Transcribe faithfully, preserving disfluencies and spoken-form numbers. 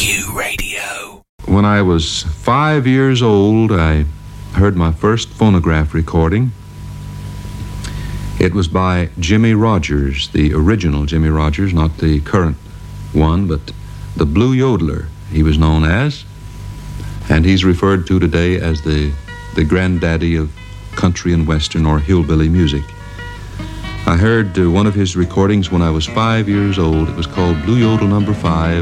Q Radio. When I was five years old, I heard my first phonograph recording. It was by Jimmy Rogers, the original Jimmy Rogers, not the current one, but the Blue Yodeler, he was known as. And he's referred to today as the, the granddaddy of country and western or hillbilly music. I heard uh, one of his recordings when I was five years old. It was called Blue Yodel Number Five.